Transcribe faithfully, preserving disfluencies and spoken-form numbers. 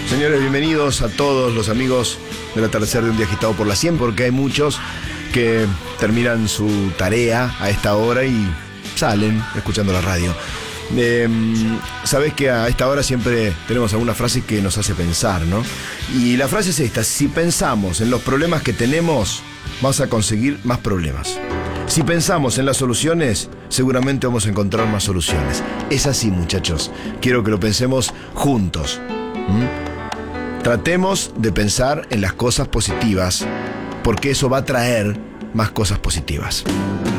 Señores, bienvenidos a todos los amigos del atardecer de un día agitado por la cien, porque hay muchos que terminan su tarea a esta hora y salen escuchando la radio. Eh, Sabés que a esta hora siempre tenemos alguna frase que nos hace pensar, ¿no? Y la frase es esta: si pensamos en los problemas que tenemos, vamos a conseguir más problemas. Si pensamos en las soluciones, seguramente vamos a encontrar más soluciones. Es así, muchachos. Quiero que lo pensemos juntos. ¿Mm? Tratemos de pensar en las cosas positivas, porque eso va a traer más cosas positivas.